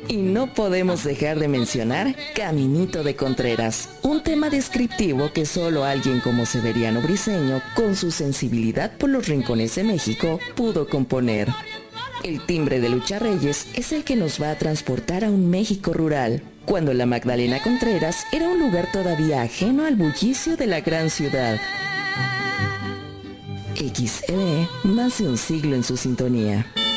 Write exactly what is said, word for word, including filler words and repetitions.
Y no podemos dejar de mencionar Caminito de Contreras, un tema descriptivo que solo alguien como Severiano Briceño, con su sensibilidad por los rincones de México, pudo componer. El timbre de Lucha Reyes es el que nos va a transportar a un México rural, cuando la Magdalena Contreras era un lugar todavía ajeno al bullicio de la gran ciudad. X E D, más de un siglo en su sintonía.